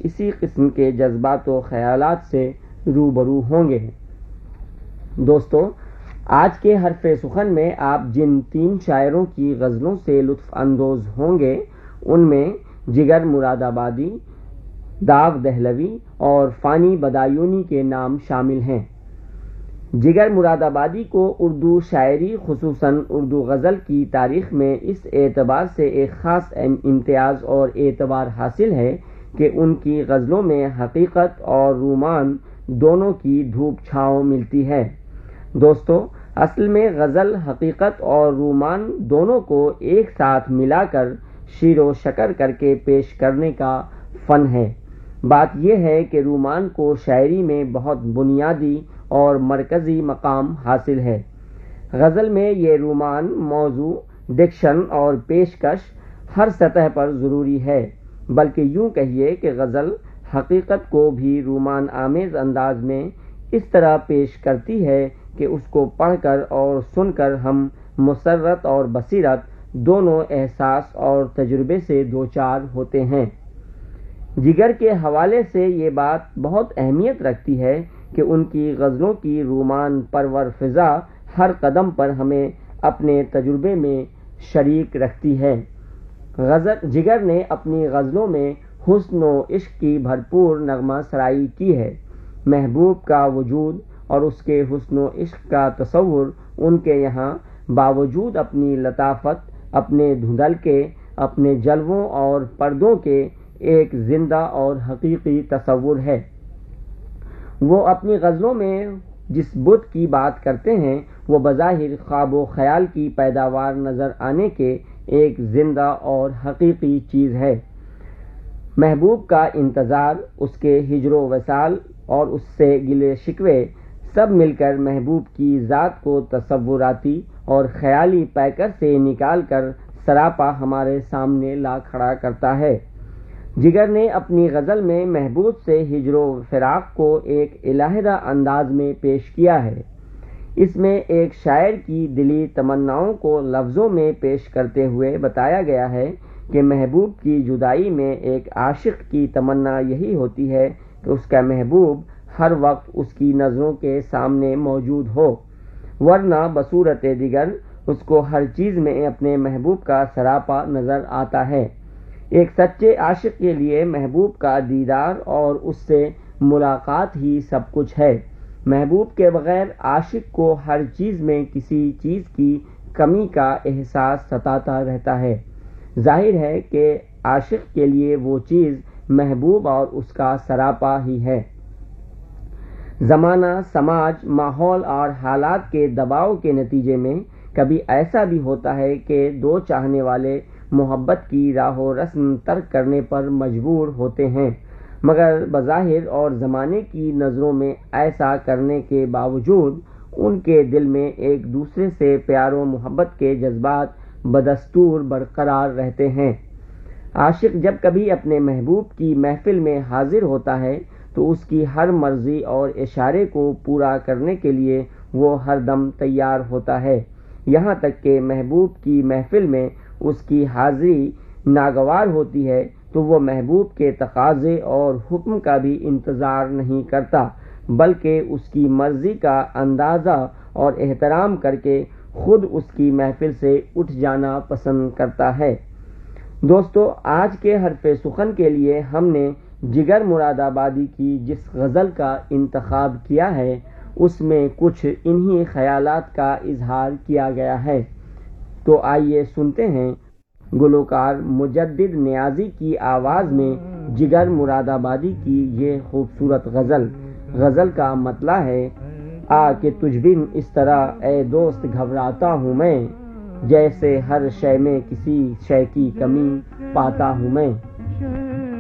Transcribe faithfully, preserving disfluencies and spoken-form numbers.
اسی قسم کے جذبات و خیالات سے روبرو ہوں گے۔ دوستو، آج کے حرف سخن میں آپ جن تین شاعروں کی غزلوں سے لطف اندوز ہوں گے ان میں جگر مراد آبادی، داغ دہلوی اور فانی بدایونی کے نام شامل ہیں۔ جگر مراد آبادی کو اردو شاعری خصوصاً اردو غزل کی تاریخ میں اس اعتبار سے ایک خاص امتیاز اور اعتبار حاصل ہے کہ ان کی غزلوں میں حقیقت اور رومان دونوں کی دھوپ چھاؤں ملتی ہے۔ دوستو، اصل میں غزل حقیقت اور رومان دونوں کو ایک ساتھ ملا کر شیر و شکر کر کے پیش کرنے کا فن ہے۔ بات یہ ہے کہ رومان کو شاعری میں بہت بنیادی اور مرکزی مقام حاصل ہے۔ غزل میں یہ رومان موضوع، ڈکشن اور پیشکش ہر سطح پر ضروری ہے، بلکہ یوں کہیے کہ غزل حقیقت کو بھی رومان آمیز انداز میں اس طرح پیش کرتی ہے کہ اس کو پڑھ کر اور سن کر ہم مسرت اور بصیرت دونوں احساس اور تجربے سے دوچار ہوتے ہیں۔ جگر کے حوالے سے یہ بات بہت اہمیت رکھتی ہے کہ ان کی غزلوں کی رومان پرور فضا ہر قدم پر ہمیں اپنے تجربے میں شریک رکھتی ہے۔ غزل جگر نے اپنی غزلوں میں حسن و عشق کی بھرپور نغمہ سرائی کی ہے۔ محبوب کا وجود اور اس کے حسن و عشق کا تصور ان کے یہاں باوجود اپنی لطافت، اپنے دھندل کے، اپنے جلووں اور پردوں کے ایک زندہ اور حقیقی تصور ہے۔ وہ اپنی غزلوں میں جس بت کی بات کرتے ہیں وہ بظاہر خواب و خیال کی پیداوار نظر آنے کے ایک زندہ اور حقیقی چیز ہے۔ محبوب کا انتظار، اس کے ہجر و وصال اور اس سے گلے شکوے سب مل کر محبوب کی ذات کو تصوراتی اور خیالی پیکر سے نکال کر سراپا ہمارے سامنے لا کھڑا کرتا ہے۔ جگر نے اپنی غزل میں محبوب سے ہجر و فراق کو ایک علیحدہ انداز میں پیش کیا ہے۔ اس میں ایک شاعر کی دلی تمناؤں کو لفظوں میں پیش کرتے ہوئے بتایا گیا ہے کہ محبوب کی جدائی میں ایک عاشق کی تمنا یہی ہوتی ہے کہ اس کا محبوب ہر وقت اس کی نظروں کے سامنے موجود ہو، ورنہ بصورت دیگر اس کو ہر چیز میں اپنے محبوب کا سراپا نظر آتا ہے۔ ایک سچے عاشق کے لیے محبوب کا دیدار اور اس سے ملاقات ہی سب کچھ ہے۔ محبوب کے بغیر عاشق کو ہر چیز میں کسی چیز کی کمی کا احساس ستاتا رہتا ہے۔ ظاہر ہے کہ عاشق کے لیے وہ چیز محبوب اور اس کا سراپا ہی ہے۔ زمانہ، سماج، ماحول اور حالات کے دباؤ کے نتیجے میں کبھی ایسا بھی ہوتا ہے کہ دو چاہنے والے محبت کی راہ و رسم ترک کرنے پر مجبور ہوتے ہیں، مگر بظاہر اور زمانے کی نظروں میں ایسا کرنے کے باوجود ان کے دل میں ایک دوسرے سے پیار و محبت کے جذبات بدستور برقرار رہتے ہیں۔ عاشق جب کبھی اپنے محبوب کی محفل میں حاضر ہوتا ہے تو اس کی ہر مرضی اور اشارے کو پورا کرنے کے لیے وہ ہر دم تیار ہوتا ہے، یہاں تک کہ محبوب کی محفل میں اس کی حاضری ناگوار ہوتی ہے تو وہ محبوب کے تقاضے اور حکم کا بھی انتظار نہیں کرتا، بلکہ اس کی مرضی کا اندازہ اور احترام کر کے خود اس کی محفل سے اٹھ جانا پسند کرتا ہے۔ دوستو، آج کے حرف سخن کے لیے ہم نے جگر مراد آبادی کی جس غزل کا انتخاب کیا ہے اس میں کچھ انہی خیالات کا اظہار کیا گیا ہے، تو آئیے سنتے ہیں گلوکار مجدد نیازی کی آواز میں جگر مراد آبادی کی یہ خوبصورت غزل۔ غزل کا مطلع ہے: آ کہ تجھ بن اس طرح اے دوست گھبراتا ہوں میں، جیسے ہر شے میں کسی شے کی کمی پاتا ہوں میں۔